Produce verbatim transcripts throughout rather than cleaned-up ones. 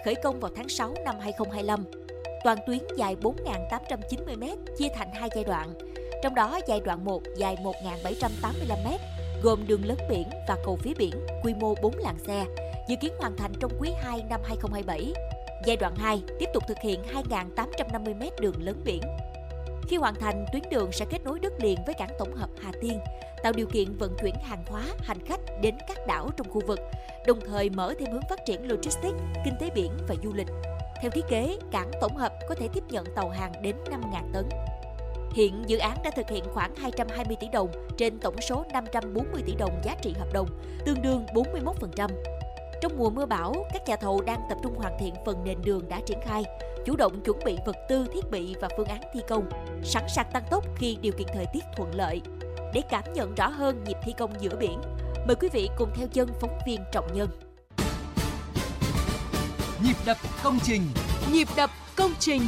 khởi công vào tháng sáu năm hai không hai lăm. Toàn tuyến dài bốn nghìn tám trăm chín mươi mét chia thành hai giai đoạn. Trong đó giai đoạn một dài một nghìn bảy trăm tám mươi lăm mét, gồm đường lớn biển và cầu phía biển, quy mô bốn làn xe, dự kiến hoàn thành trong quý hai năm hai không hai bảy. Giai đoạn hai tiếp tục thực hiện hai nghìn tám trăm năm mươi mét đường lớn biển. Khi hoàn thành, tuyến đường sẽ kết nối đất liền với cảng tổng hợp Hà Tiên, tạo điều kiện vận chuyển hàng hóa, hành khách đến các đảo trong khu vực, đồng thời mở thêm hướng phát triển logistics, kinh tế biển và du lịch. Theo thiết kế, cảng tổng hợp có thể tiếp nhận tàu hàng đến năm nghìn tấn. Hiện dự án đã thực hiện khoảng hai trăm hai mươi tỷ đồng trên tổng số năm trăm bốn mươi tỷ đồng giá trị hợp đồng, tương đương bốn mươi mốt phần trăm. Trong mùa mưa bão, các nhà thầu đang tập trung hoàn thiện phần nền đường đã triển khai, chủ động chuẩn bị vật tư, thiết bị và phương án thi công, sẵn sàng tăng tốc khi điều kiện thời tiết thuận lợi. Để cảm nhận rõ hơn nhịp thi công giữa biển, mời quý vị cùng theo chân phóng viên Trọng Nhân. Nhịp đập công trình. Nhịp đập công trình.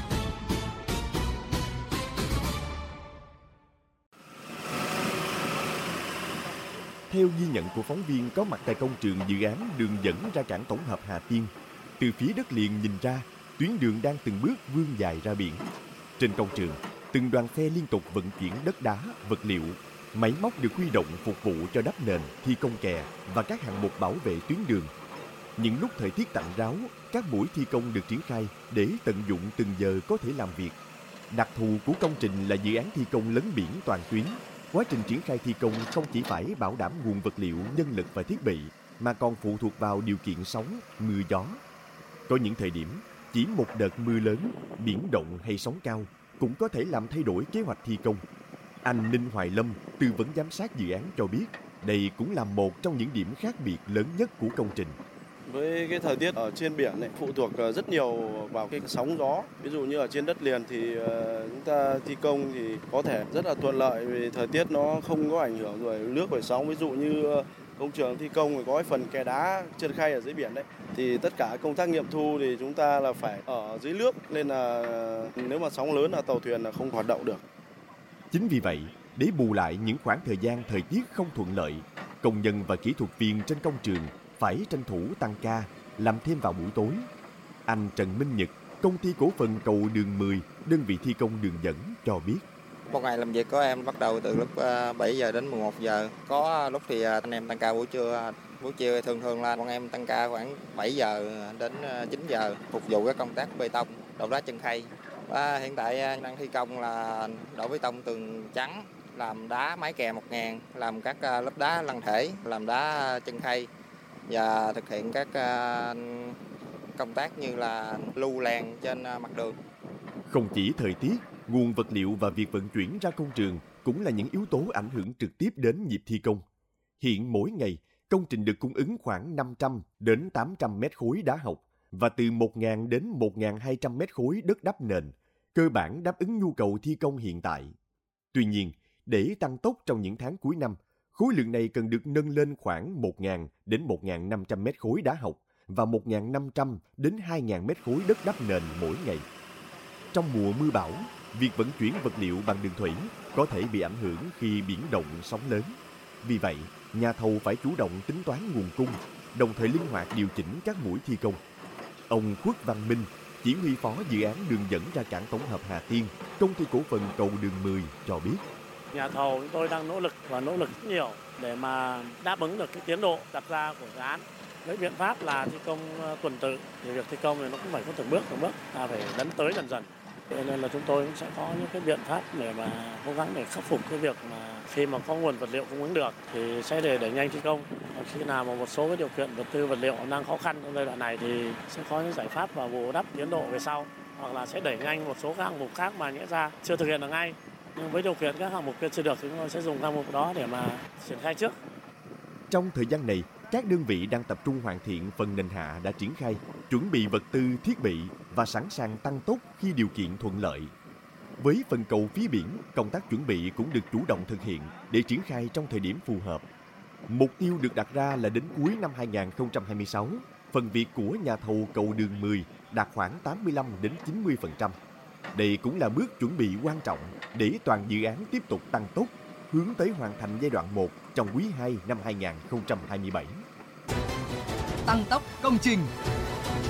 Theo ghi nhận của phóng viên có mặt tại công trường dự án đường dẫn ra cảng tổng hợp Hà Tiên, từ phía đất liền nhìn ra, tuyến đường đang từng bước vươn dài ra biển. Trên công trường, từng đoàn xe liên tục vận chuyển đất đá, vật liệu, máy móc được huy động phục vụ cho đắp nền, thi công kè và các hạng mục bảo vệ tuyến đường. Những lúc thời tiết tạnh ráo, các buổi thi công được triển khai để tận dụng từng giờ có thể làm việc. Đặc thù của công trình là dự án thi công lấn biển toàn tuyến. Quá trình triển khai thi công không chỉ phải bảo đảm nguồn vật liệu, nhân lực và thiết bị, mà còn phụ thuộc vào điều kiện sóng, mưa gió. Có những thời điểm, chỉ một đợt mưa lớn, biển động hay sóng cao cũng có thể làm thay đổi kế hoạch thi công. Anh Ninh Hoài Lâm, tư vấn giám sát dự án cho biết, đây cũng là một trong những điểm khác biệt lớn nhất của công trình. Với cái thời tiết ở trên biển này phụ thuộc rất nhiều vào cái sóng gió. Ví dụ như ở trên đất liền thì chúng ta thi công thì có thể rất là thuận lợi vì thời tiết nó không có ảnh hưởng rồi nước và sóng. Ví dụ như công trường thi công thì có cái phần kè đá trơn khay ở dưới biển đấy, thì tất cả công tác nghiệm thu thì chúng ta là phải ở dưới nước, nên là nếu mà sóng lớn là tàu thuyền là không hoạt động được. Chính vì vậy, để bù lại những khoảng thời gian thời tiết không thuận lợi, công nhân và kỹ thuật viên trên công trường phải tranh thủ tăng ca, làm thêm vào buổi tối. Anh Trần Minh Nhật, công ty cổ phần cầu đường mười, đơn vị thi công đường dẫn cho biết. Một ngày làm việc của em bắt đầu từ lúc bảy giờ đến mười một giờ. Có lúc thì anh em tăng ca buổi trưa, buổi chiều thường thường là bọn em tăng ca khoảng bảy giờ đến chín giờ phục vụ các công tác bê tông, đổ đá chân khay. Và hiện tại đang thi công là đổ bê tông tường trắng, làm đá mái kè một nghìn, làm các lớp đá lăn thể, làm đá chân khay và thực hiện các công tác như là lưu làn trên mặt đường. Không chỉ thời tiết, nguồn vật liệu và việc vận chuyển ra công trường cũng là những yếu tố ảnh hưởng trực tiếp đến nhịp thi công. Hiện mỗi ngày, công trình được cung ứng khoảng năm trăm đến tám trăm mét khối đá học và từ một nghìn đến một nghìn hai trăm mét khối đất đắp nền, cơ bản đáp ứng nhu cầu thi công hiện tại. Tuy nhiên, để tăng tốc trong những tháng cuối năm, khối lượng này cần được nâng lên khoảng một nghìn đến một nghìn năm trăm mét khối đá học và một nghìn năm trăm đến hai nghìn mét khối đất đắp nền mỗi ngày. Trong mùa mưa bão, việc vận chuyển vật liệu bằng đường thủy có thể bị ảnh hưởng khi biển động sóng lớn. Vì vậy, nhà thầu phải chủ động tính toán nguồn cung, đồng thời linh hoạt điều chỉnh các mũi thi công. Ông Khuất Văn Minh, chỉ huy phó dự án đường dẫn ra cảng tổng hợp Hà Tiên, công ty cổ phần cầu đường mười cho biết. Nhà thầu chúng tôi đang nỗ lực và nỗ lực rất nhiều để mà đáp ứng được cái tiến độ đặt ra của dự án. Với biện pháp là thi công tuần tự thì việc thi công này nó cũng phải có từng bước từng bước, ta phải lấn tới dần dần. Cho nên là chúng tôi cũng sẽ có những cái biện pháp để mà cố gắng để khắc phục cái việc mà khi mà có nguồn vật liệu cung ứng được thì sẽ để đẩy nhanh thi công. Còn khi nào mà một số cái điều kiện vật tư vật liệu đang khó khăn trong giai đoạn này thì sẽ có những giải pháp và bù đắp tiến độ về sau, hoặc là sẽ đẩy nhanh một số các hạng mục khác mà nhẽ ra chưa thực hiện được ngay. Nhưng với điều kiện các hạng mục kia chưa được thì chúng tôi sẽ dùng hạng mục đó để mà triển khai trước. Trong thời gian này, các đơn vị đang tập trung hoàn thiện phần nền hạ đã triển khai, chuẩn bị vật tư, thiết bị và sẵn sàng tăng tốc khi điều kiện thuận lợi. Với phần cầu phía biển, công tác chuẩn bị cũng được chủ động thực hiện để triển khai trong thời điểm phù hợp. Mục tiêu được đặt ra là đến cuối năm hai nghìn không trăm hai mươi sáu, phần việc của nhà thầu cầu đường mười đạt khoảng tám mươi lăm đến chín mươi phần trăm. Đây cũng là bước chuẩn bị quan trọng để toàn dự án tiếp tục tăng tốc, hướng tới hoàn thành giai đoạn một trong quý hai năm hai nghìn không trăm hai mươi bảy. Tăng tốc công trình.